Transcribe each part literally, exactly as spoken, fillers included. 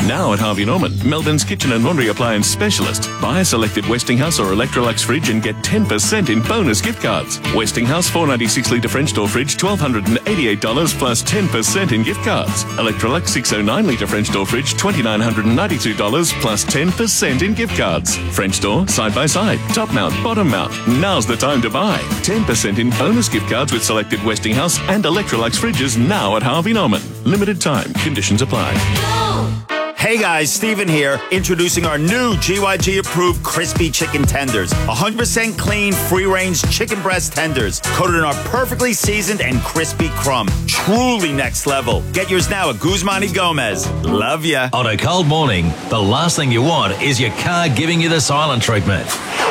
Now at Harvey Norman, Melbourne's kitchen and laundry appliance specialist. Buy a selected Westinghouse or Electrolux fridge and get ten percent in bonus gift cards. Westinghouse four ninety-six litre French door fridge, one thousand two hundred eighty-eight dollars plus ten percent in gift cards. Electrolux six oh nine litre French door fridge, two thousand nine hundred ninety-two dollars plus ten percent in gift cards. French door, side by side, top mount, bottom mount. Now's the time to buy. ten percent in bonus gift cards with selected Westinghouse and Electrolux fridges now at Harvey Norman. Limited time. Conditions apply. Hey guys, Steven here, introducing our new G Y G approved crispy chicken tenders. one hundred percent clean, free-range chicken breast tenders, coated in our perfectly seasoned and crispy crumb. Truly next level. Get yours now at Guzman y Gomez. Love ya. On a cold morning, the last thing you want is your car giving you the silent treatment.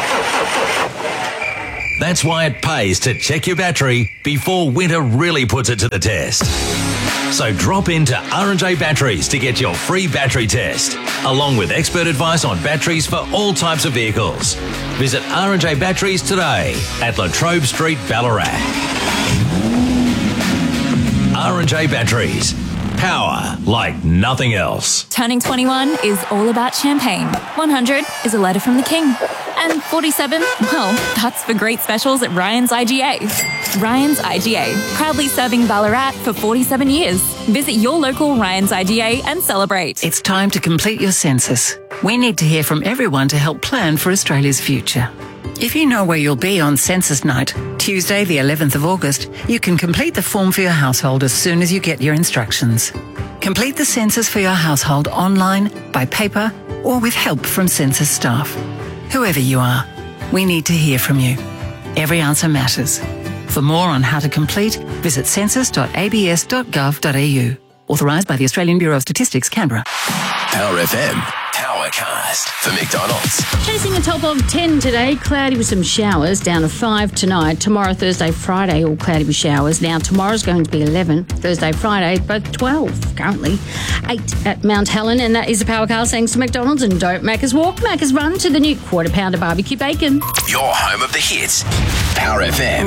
That's why it pays to check your battery before winter really puts it to the test. So drop into R and J Batteries to get your free battery test, along with expert advice on batteries for all types of vehicles. Visit R and J Batteries today at Latrobe Street, Ballarat. R and J Batteries. Power like nothing else. Turning twenty-one is all about champagne. one hundred is a letter from the king. And forty-seven, well, that's for great specials at Ryan's I G A. Ryan's I G A, proudly serving Ballarat for forty-seven years. Visit your local Ryan's I G A and celebrate. It's time to complete your census. We need to hear from everyone to help plan for Australia's future. If you know where you'll be on census night, Tuesday the eleventh of August, you can complete the form for your household as soon as you get your instructions. Complete the census for your household online, by paper, or with help from census staff. Whoever you are, we need to hear from you. Every answer matters. For more on how to complete, visit census dot a b s dot gov dot a u. Authorised by the Australian Bureau of Statistics, Canberra. Power F M, Powercast for McDonald's. Chasing a top of ten today, cloudy with some showers, down to five tonight. Tomorrow, Thursday, Friday, all cloudy with showers. Now, tomorrow's going to be eleven, Thursday, Friday, both twelve currently. eight at Mount Helen, and that is a Powercast thanks to McDonald's. And don't Macca's walk, Macca's run to the new quarter pounder barbecue bacon. Your home of the hits. Power F M.